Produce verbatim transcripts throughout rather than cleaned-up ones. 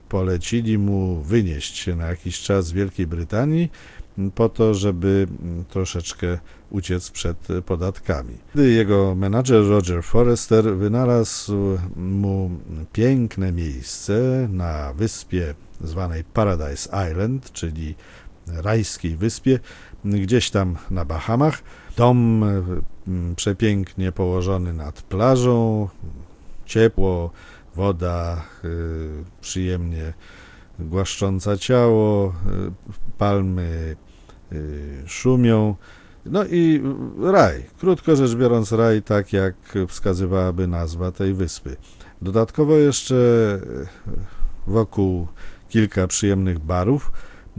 polecili mu wynieść się na jakiś czas z Wielkiej Brytanii po to, żeby troszeczkę uciec przed podatkami. Gdy jego menadżer Roger Forrester wynalazł mu piękne miejsce na wyspie zwanej Paradise Island, czyli rajskiej wyspie, gdzieś tam na Bahamach. Dom przepięknie położony nad plażą, ciepło, woda przyjemnie głaszcząca ciało, palmy szumią, no i raj. Krótko rzecz biorąc, raj, tak jak wskazywałaby nazwa tej wyspy. Dodatkowo jeszcze wokół kilka przyjemnych barów,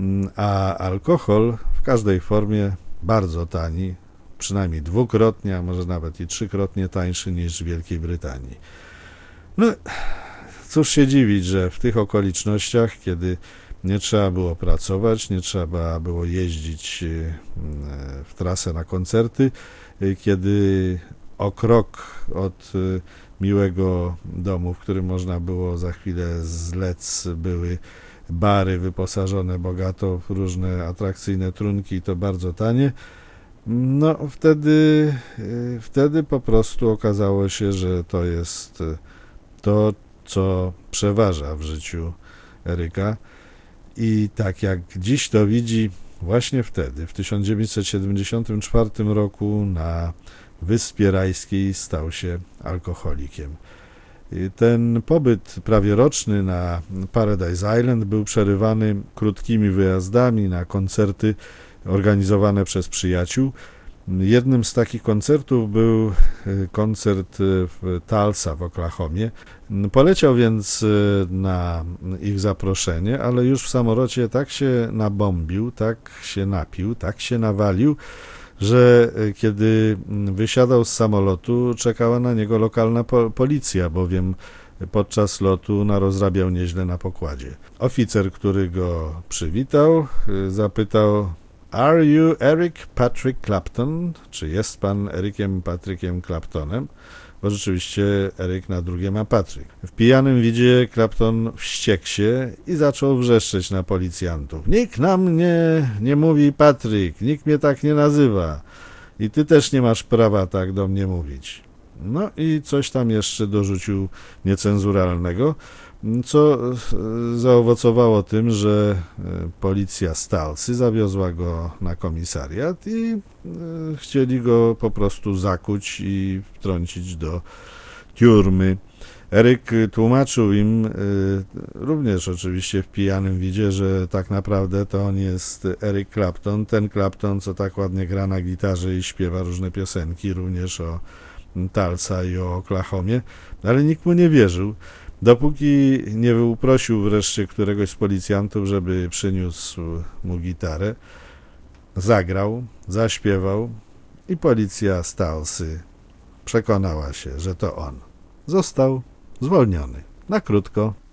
a alkohol w każdej formie bardzo tani, przynajmniej dwukrotnie, a może nawet i trzykrotnie tańszy niż w Wielkiej Brytanii. No, cóż się dziwić, że w tych okolicznościach, kiedy nie trzeba było pracować, nie trzeba było jeździć w trasę na koncerty, kiedy o krok od miłego domu, w którym można było za chwilę zlec, były bary wyposażone bogato w różne atrakcyjne trunki i to bardzo tanie, no wtedy, wtedy po prostu okazało się, że to jest to, co przeważa w życiu Eryka. I tak jak dziś to widzi, właśnie wtedy, w tysiąc dziewięćset siedemdziesiątym czwartym roku na Wyspie Rajskiej stał się alkoholikiem. I ten pobyt prawie roczny na Paradise Island był przerywany krótkimi wyjazdami na koncerty organizowane przez przyjaciół. Jednym z takich koncertów był koncert w Tulsa w Oklahomie. Poleciał więc na ich zaproszenie, ale już w samolocie tak się nabombił, tak się napił, tak się nawalił, że kiedy wysiadał z samolotu, czekała na niego lokalna po- policja, bowiem podczas lotu narozrabiał nieźle na pokładzie. Oficer, który go przywitał, zapytał: Are you Eric Patrick Clapton? Czy jest pan Ericiem Patrickiem Claptonem? Bo rzeczywiście Eryk na drugie ma Patrick. W pijanym widzie Clapton wściekł się i zaczął wrzeszczeć na policjantów. Nikt na mnie nie mówi Patrick, nikt mnie tak nie nazywa. I ty też nie masz prawa tak do mnie mówić. No i coś tam jeszcze dorzucił niecenzuralnego, co zaowocowało tym, że policja z Tulsy zawiozła go na komisariat i chcieli go po prostu zakuć i wtrącić do tiurmy. Eryk tłumaczył im, również oczywiście w pijanym widzie, że tak naprawdę to on jest Eric Clapton, ten Clapton, co tak ładnie gra na gitarze i śpiewa różne piosenki, również o Tulsa i o Oklahomie, ale nikt mu nie wierzył, dopóki nie uprosił wreszcie któregoś z policjantów, żeby przyniósł mu gitarę, zagrał, zaśpiewał i policja z Tulsy przekonała się, że to on. Został zwolniony na krótko.